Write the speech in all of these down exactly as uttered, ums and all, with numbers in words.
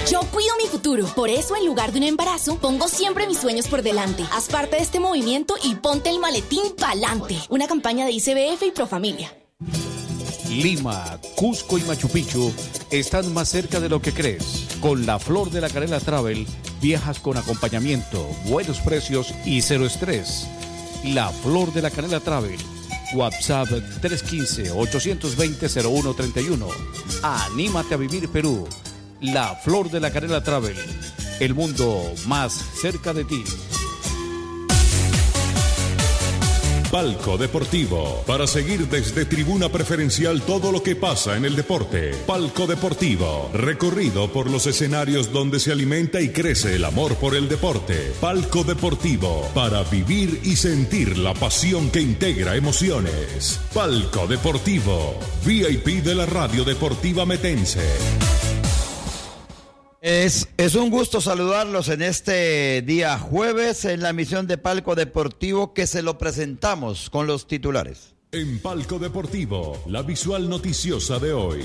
Yo cuido mi futuro. Por eso, en lugar de un embarazo, pongo siempre mis sueños por delante. Haz parte de este movimiento y ponte el maletín pa'lante. Una campaña de I C B F y Profamilia. Lima, Cusco y Machu Picchu están más cerca de lo que crees. Con la Flor de la Canela Travel, viajas con acompañamiento, buenos precios y cero estrés. La Flor de la Canela Travel. WhatsApp tres uno cinco, ocho dos cero, cero uno tres uno. Anímate a vivir Perú. La Flor de la Canela Travel. El mundo más cerca de ti. Palco Deportivo, para seguir desde tribuna preferencial todo lo que pasa en el deporte. Palco Deportivo, recorrido por los escenarios donde se alimenta y crece el amor por el deporte. Palco Deportivo, para vivir y sentir la pasión que integra emociones. Palco Deportivo, V I P de la Radio Deportiva Metense. Es, es un gusto saludarlos en este día jueves en la emisión de Palco Deportivo, que se lo presentamos con los titulares. En Palco Deportivo, la visual noticiosa de hoy.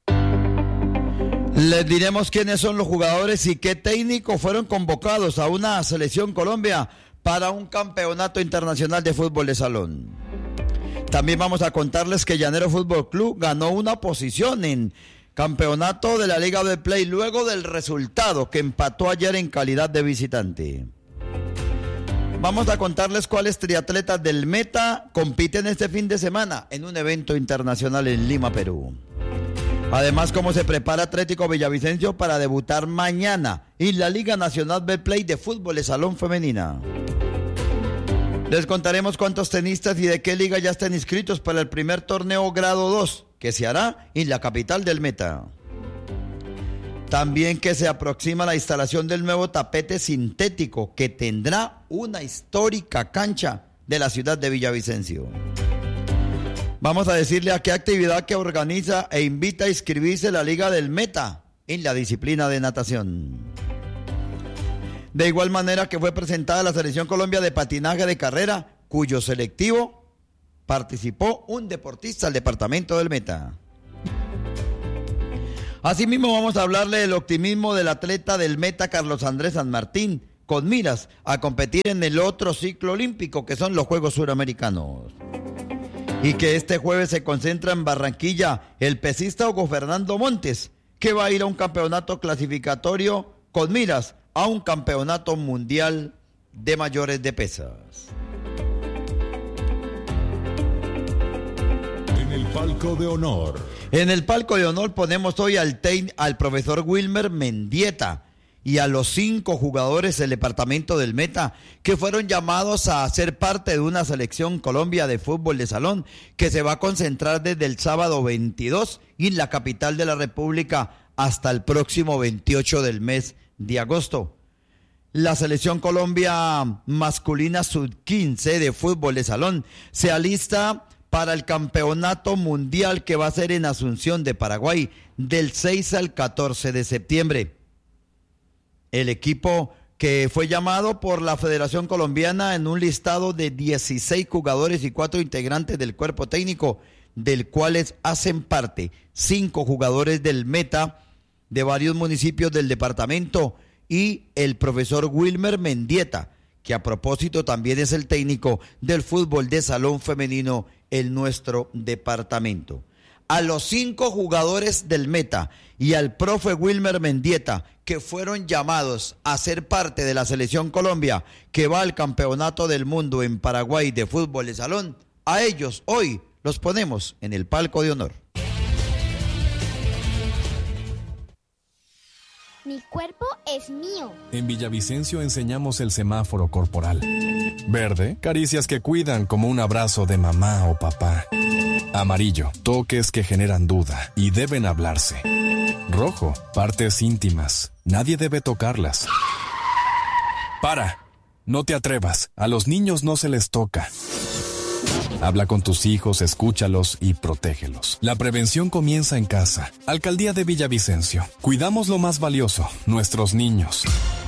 Les diremos quiénes son los jugadores y qué técnicos fueron convocados a una selección Colombia para un campeonato internacional de fútbol de salón. También vamos a contarles que Llanero Fútbol Club ganó una posición en campeonato de la Liga de Play luego del resultado que empató ayer en calidad de visitante. Vamos a contarles cuáles triatletas del Meta compiten este fin de semana en un evento internacional en Lima, Perú. Además, cómo se prepara Atlético Villavicencio para debutar mañana en la Liga Nacional de Play de Fútbol de Salón Femenina. Les contaremos cuántos tenistas y de qué liga ya están inscritos para el primer torneo grado dos, que se hará en la capital del Meta. También que se aproxima la instalación del nuevo tapete sintético que tendrá una histórica cancha de la ciudad de Villavicencio. Vamos a decirle a qué actividad que organiza e invita a inscribirse la Liga del Meta en la disciplina de natación. De igual manera que fue presentada la Selección Colombia de patinaje de carrera, cuyo selectivo participó un deportista del departamento del Meta. Asimismo, vamos a hablarle del optimismo del atleta del Meta, Carlos Andrés San Martín, con miras a competir en el otro ciclo olímpico, que son los Juegos Suramericanos. Y que este jueves se concentra en Barranquilla el pesista Hugo Fernando Montes, que va a ir a un campeonato clasificatorio con miras a un campeonato mundial de mayores de pesas. El palco de honor. En el palco de honor ponemos hoy al, tein, al profesor Wilmer Mendieta y a los cinco jugadores del departamento del Meta que fueron llamados a ser parte de una selección Colombia de fútbol de salón que se va a concentrar desde el sábado veintidós en la capital de la República hasta el próximo veintiocho del mes de agosto. La selección Colombia masculina sub quince de fútbol de salón se alista para el campeonato mundial que va a ser en Asunción de Paraguay del seis al catorce de septiembre. El equipo que fue llamado por la Federación Colombiana en un listado de dieciséis jugadores y cuatro integrantes del cuerpo técnico, del cuales hacen parte cinco jugadores del Meta de varios municipios del departamento y el profesor Wilmer Mendieta, que a propósito también es el técnico del fútbol de salón femenino en nuestro departamento. A los cinco jugadores del Meta y al profe Wilmer Mendieta, que fueron llamados a ser parte de la selección Colombia, que va al campeonato del mundo en Paraguay de fútbol de salón, a ellos hoy los ponemos en el palco de honor. Mi cuerpo es mío. En Villavicencio enseñamos el semáforo corporal. Verde, caricias que cuidan como un abrazo de mamá o papá. Amarillo, toques que generan duda y deben hablarse. Rojo, partes íntimas. Nadie debe tocarlas. Para, no te atrevas. A los niños no se les toca. Habla con tus hijos, escúchalos y protégelos. La prevención comienza en casa. Alcaldía de Villavicencio. Cuidamos lo más valioso, nuestros niños.